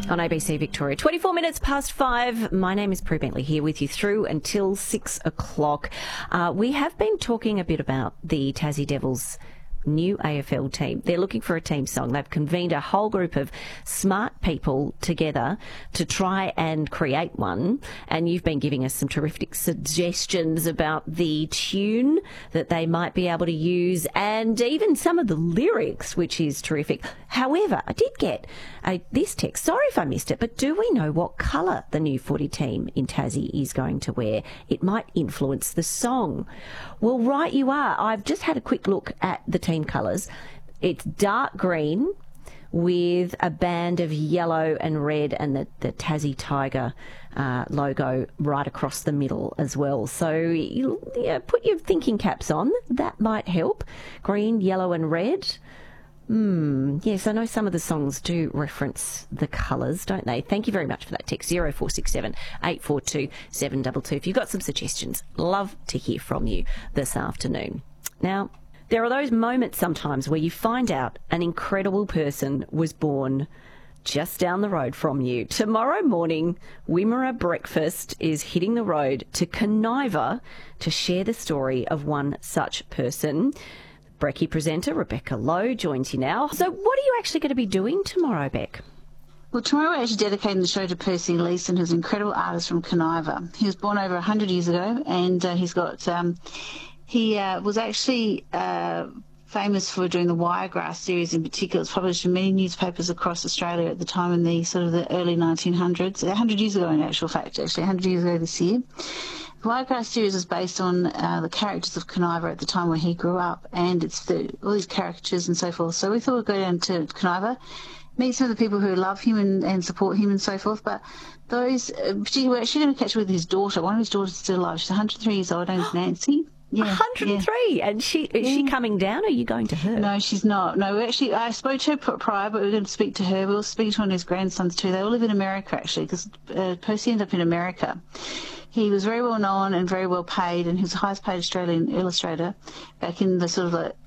on ABC Victoria. 24 minutes past 5. My name is Prue Bentley, here with you through until 6 o'clock. We have been talking a bit about the Tassie Devils new AFL team. They're looking for a team song. They've convened a whole group of smart people together to try and create one, and you've been giving us some terrific suggestions about the tune that they might be able to use and even some of the lyrics, which is terrific. However, I did get this text. Sorry if I missed it, but do we know what colour the new footy team in Tassie is going to wear? It might influence the song. Well, right you are. I've just had a quick look at the team colours. It's dark green with a band of yellow and red and the Tassie Tiger logo right across the middle as well. So put your thinking caps on. That might help. Green, yellow and red. Yes, I know some of the songs do reference the colours, don't they? Thank you very much for that text, 0467 842 722. If you've got some suggestions, love to hear from you this afternoon. Now, there are those moments sometimes where you find out an incredible person was born just down the road from you. Tomorrow morning, Wimmera Breakfast is hitting the road to Conniva to share the story of one such person. Brekkie presenter Rebecca Lowe joins you now. So what are you actually going to be doing tomorrow, Beck? Well, tomorrow we're actually dedicating the show to Percy Leeson, who's an incredible artist from Conniva. He was born over 100 years ago, and he's got... he was actually famous for doing the Wiregrass series in particular. It's published in many newspapers across Australia at the time in the sort of the early 1900s. 100 years ago in actual fact, 100 years ago this year. The Wiregrass series is based on the characters of Conniva at the time where he grew up, and it's all these caricatures and so forth. So we thought we'd go down to Conniva, meet some of the people who love him and support him and so forth. But those, particularly, we're actually going to catch up with his daughter. One of his daughters is still alive. She's 103 years old. Her name's Nancy. Yeah, 103, yeah. And is she coming down, or are you going to her? No, she's not. No, actually, I spoke to her prior, but we're going to speak to her. We'll speak to one of his grandsons too. They all live in America, actually, because Percy ended up in America. He was very well known and very well paid, and he was the highest paid Australian illustrator back in the sort of